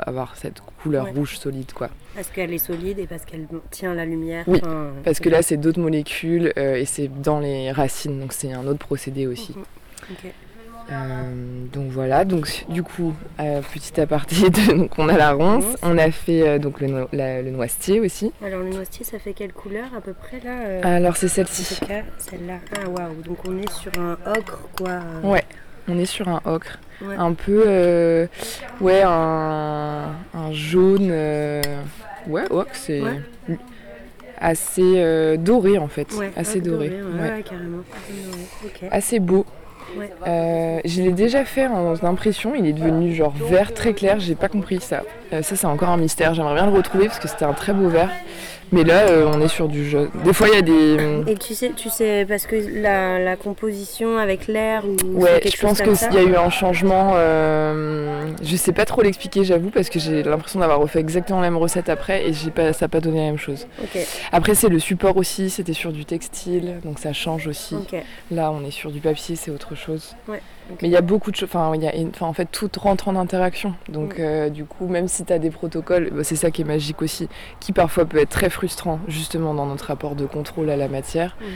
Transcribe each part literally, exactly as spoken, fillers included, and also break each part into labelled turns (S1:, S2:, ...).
S1: avoir cette couleur
S2: Ouais.
S1: rouge solide, quoi.
S2: Parce qu'elle est solide et parce qu'elle tient la lumière.
S1: Oui,
S2: enfin,
S1: parce que là, c'est d'autres molécules euh, et c'est dans les racines, donc c'est un autre procédé aussi.
S2: Mhm. Ok.
S1: Euh, donc voilà, donc du coup, euh, petit aparté, de, donc on a la ronce,
S2: Ronce.
S1: on a fait euh, donc le, no- la- le noisetier aussi.
S2: Alors le noisetier, ça fait quelle couleur à peu près là euh,
S1: Alors c'est
S2: En
S1: celle-ci.
S2: tout cas, celle-là. Ah waouh, donc on est sur un ocre quoi. euh,
S1: Ouais, on est sur un ocre,
S2: ouais.
S1: un peu, euh, ouais, un, un jaune, euh, ouais, ocre, c'est
S2: Ouais.
S1: assez euh, doré en fait,
S2: Ouais,
S1: assez
S2: ah,
S1: doré,
S2: ouais,
S1: ouais.
S2: ouais, carrément. Ouais, ok.
S1: Assez beau.
S2: Ouais.
S1: Euh, je l'ai déjà fait en impression, il est devenu genre vert très clair, j'ai pas compris ça. Euh, ça c'est encore un mystère, j'aimerais bien le retrouver parce que c'était un très beau vert. Mais là euh, on est sur du jaune. Des fois il y a des...
S2: Et tu sais, tu sais, parce que la, la composition avec l'air ou
S1: Ouais,
S2: c'est quelque
S1: je pense
S2: chose comme ça.
S1: qu'il y a eu un changement, euh, je sais pas trop l'expliquer j'avoue parce que j'ai l'impression d'avoir refait exactement la même recette après et j'ai pas, ça n'a pas donné la même chose.
S2: Ok.
S1: Après c'est le support aussi, c'était sur du textile, donc ça change aussi.
S2: Ok.
S1: Là on est sur du papier, c'est autre chose.
S2: Ouais. ok.
S1: Mais il y a beaucoup de choses, enfin, il y a, enfin en fait tout rentre en interaction. Donc
S2: Mm.
S1: euh, du coup, même si tu as des protocoles, bah, c'est ça qui est magique aussi, qui parfois peut être très frustrant justement dans notre rapport de contrôle à la matière.
S2: Mhm.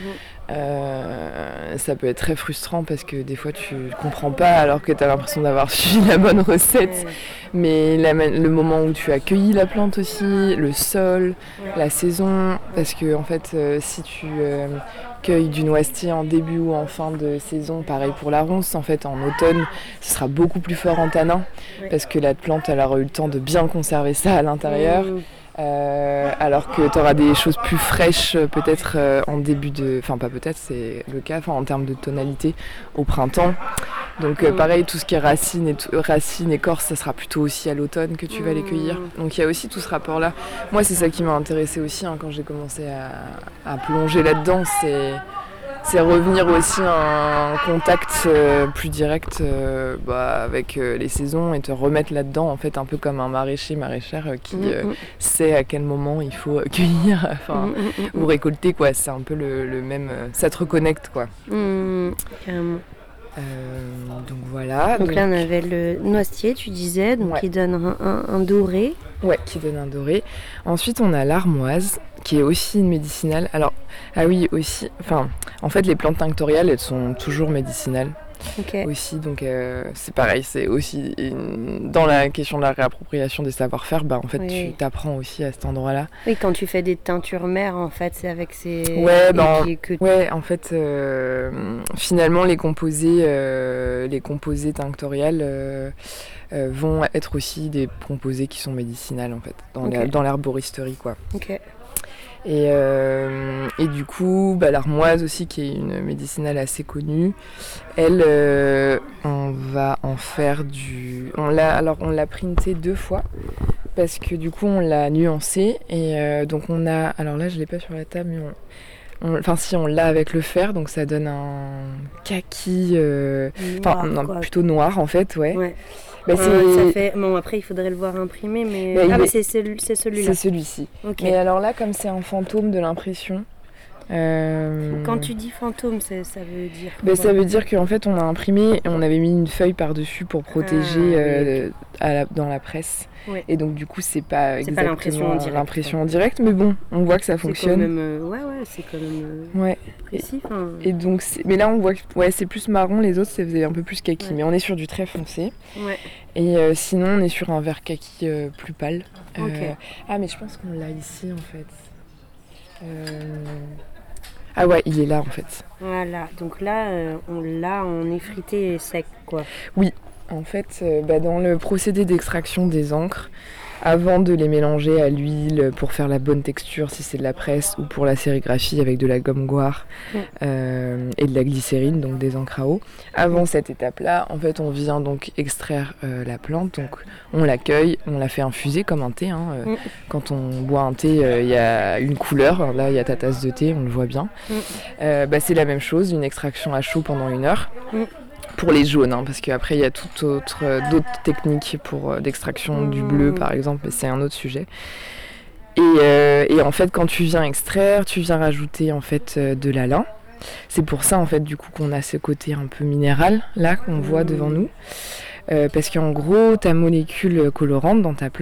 S1: Euh, ça peut être très frustrant parce que des fois tu comprends pas alors que tu as l'impression d'avoir suivi la bonne recette.
S2: Ouais.
S1: Mais la, le moment où tu as cueilli la plante aussi, le sol,
S2: Ouais.
S1: la saison, parce que en fait euh, si tu euh, cueilles du noisetier en début ou en fin de saison, pareil pour la ronce, en fait en automne ce sera beaucoup plus fort en tanin
S2: Ouais.
S1: parce que la plante elle aura eu le temps de bien conserver ça à l'intérieur.
S2: Mm.
S1: Euh, alors que tu auras des choses plus fraîches euh, peut-être euh, en début de... Enfin pas peut-être, c'est le cas en termes de tonalité au printemps. Donc euh,
S2: Mm.
S1: pareil, tout ce qui est racines et, racines, écorce, ça sera plutôt aussi à l'automne que tu vas les cueillir. Donc il y a aussi tout ce rapport-là. Moi c'est ça qui m'a intéressée aussi hein, quand j'ai commencé à, à plonger là-dedans, c'est... C'est revenir aussi à un contact euh, plus direct euh, bah, avec euh, les saisons et te remettre là-dedans, en fait, un peu comme un maraîcher, maraîchère euh, qui euh,
S2: Mm.
S1: sait à quel moment il faut cueillir enfin,
S2: Mm, mm,
S1: ou récolter, quoi. C'est un peu le, le même... euh, ça te reconnecte, quoi.
S2: mm. Carrément.
S1: Euh, donc voilà.
S2: Donc, là on avait le noisetier, tu disais, donc
S1: Ouais.
S2: qui donne un, un, un doré.
S1: Ouais, qui donne un doré. Ensuite, on a l'armoise, qui est aussi une médicinale. Alors, ah oui, aussi... Enfin, en fait, les plantes tinctoriales, elles sont toujours médicinales.
S2: Ok.
S1: Aussi, donc euh, c'est pareil, c'est aussi une... dans la question de la réappropriation des savoir-faire, bah en fait
S2: Oui.
S1: tu t'apprends aussi à cet endroit-là.
S2: Oui, quand tu fais des teintures mères, en fait, c'est avec ces...
S1: Ouais,
S2: et
S1: ben,
S2: puis que...
S1: ouais, en fait, euh, finalement les composés, euh, les composés tinctoriales euh, euh, vont être aussi des composés qui sont médicinales en fait, dans,
S2: Ok.
S1: la- dans l'herboristerie quoi.
S2: Ok.
S1: Et, euh, et du coup, bah, l'armoise aussi, qui est une médicinale assez connue, elle, euh, on va en faire du... On l'a, alors, on l'a printé deux fois, parce que du coup, on l'a nuancé. Et euh, donc, on a... Alors là, je ne l'ai pas sur la table, mais on... on- Enfin, si, on l'a avec le fer, donc ça donne un kaki... euh, Enfin,
S2: Noir,
S1: non,
S2: quoi.
S1: plutôt noir, en fait, ouais.
S2: Ouais.
S1: Bah,
S2: Euh,
S1: c'est...
S2: ça fait... Bon, après, il faudrait le voir imprimé, mais...
S1: Bah, il
S2: ah, mais
S1: est-
S2: c'est, celui... c'est celui-là.
S1: C'est celui-ci.
S2: Ok.
S1: Mais alors là, comme c'est un fantôme de l'impression... euh,
S2: Quand tu dis fantôme, ça, ça veut dire
S1: Ben,
S2: quoi?
S1: ça veut dire qu'en fait on a imprimé et on avait mis une feuille par-dessus pour protéger
S2: Ah,
S1: euh, à la- dans la presse.
S2: Ouais.
S1: Et donc du coup c'est pas
S2: C'est pas
S1: exactement
S2: l'impression en direct,
S1: l'impression en direct, mais bon, on voit que ça
S2: C'est quand
S1: fonctionne.
S2: même... euh, Ouais, ouais, c'est quand même euh,
S1: Ouais.
S2: précis. Enfin...
S1: Et donc c'est- mais là on voit que ouais, c'est plus marron, les autres c'est un peu plus kaki,
S2: Ouais.
S1: mais on est sur du très foncé.
S2: Ouais.
S1: Et euh, sinon on est sur un vert kaki euh, plus pâle. Euh,
S2: Ok.
S1: Ah mais je pense qu'on l'a ici en fait. Euh, Ah ouais, il est là en fait.
S2: Voilà. Donc là, euh, on l'a en effrité sec, quoi.
S1: En fait, euh, bah, dans le procédé d'extraction des encres, avant de les mélanger à l'huile pour faire la bonne texture, si c'est de la presse, ou pour la sérigraphie avec de la gomme goire
S2: Mm.
S1: euh, et de la glycérine, donc des encres à eau. Avant cette étape-là, en fait, on vient donc extraire euh, la plante, donc on l'accueille, on la fait infuser comme un thé. Hein, euh,
S2: Mm.
S1: Quand on boit un thé, il y a une couleur. Là, il y a ta tasse de thé, on le voit bien.
S2: Mm.
S1: Euh, bah, c'est la même chose, une extraction à chaud pendant une heure.
S2: Mm.
S1: Pour les jaunes, hein, parce qu'après il y a toutes autre, euh, d'autres techniques pour euh, d'extraction du bleu
S2: Mmh.
S1: par exemple, mais c'est un autre sujet. Et, euh, et en fait quand tu viens extraire, tu viens rajouter en fait euh, de l'alun. C'est pour ça en fait du coup qu'on a ce côté un peu minéral là qu'on voit
S2: Mmh.
S1: devant nous. Euh, parce qu'en gros ta molécule colorante dans ta plante